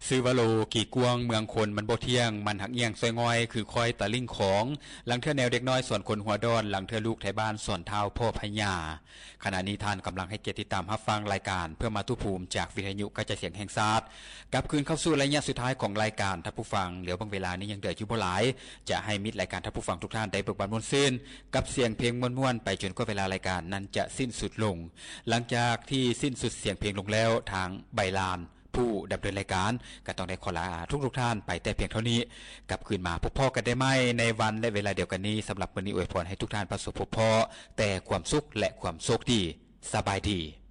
ซื้อวาโลกี่กวงเมืองคนมันบ่เที่ยงมันหักเอียงซอยง่อยคือคอยตะลิ่งของหลังเทื่อแนวเด็กน้อยส่วนคนหัวดอนหลังเทื่อลูกไทบ้านส่วนเท้าพ่อพญาขณะนี้ท่านกำลังให้เกียรติติดตามรับฟังรายการเพื่อมาตุภูมิจากวิทยุกระจายเสียงแห่งชาติกลับคืนเข้าสู่ระยะสุดท้ายของรายการท่านผู้ฟังเหลือบางเวลานี้ยังเดืออยู่บ่หลายจะให้มิตรรายการท่านผู้ฟังทุกท่านได้เบิกบานม่วนซื่นกับเสียงเพลงม่วนๆไปจนกว่าเวลารายการนั้นจะสิ้นสุดลงหลังจากที่สิ้นสุดเสียงเพลงลงแล้วทางใบลานผู้ดำเนินรายการก็ต้องได้ขอลาทุกท่านไปแต่เพียงเท่านี้กลับคืนมาพบพ่อกันได้ไหมในวันและเวลาเดียวกันนี้สำหรับวันนี้อวยพรให้ทุกท่านประสบพบพ่อแต่ความสุขและความโชคดีสบายดี